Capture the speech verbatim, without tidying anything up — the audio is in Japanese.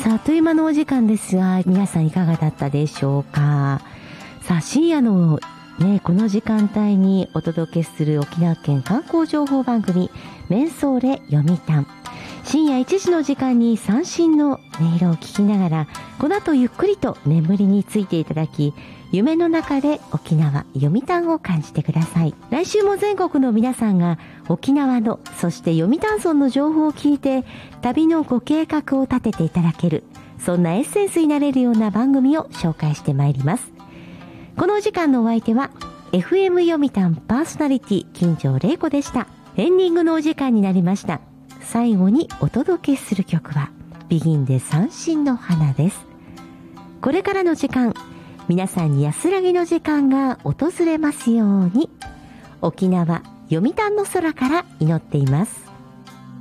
さあ、あっという間のお時間ですが、皆さんいかがだったでしょうか。さあ、深夜のね、この時間帯にお届けする沖縄県観光情報番組、メンソーレ読谷。深夜いちじの時間に三振の音色を聞きながら、この後ゆっくりと眠りについていただき、夢の中で沖縄読谷を感じてください。来週も全国の皆さんが沖縄の、そして読谷村の情報を聞いて、旅のご計画を立てていただける、そんなエッセンスになれるような番組を紹介してまいります。このお時間のお相手は エフエム 読谷パーソナリティ金城玲子でした。エンディングのお時間になりました。最後にお届けする曲はビギンで三振の花です。これからの時間、皆さんに安らぎの時間が訪れますように、沖縄読谷の空から祈っています。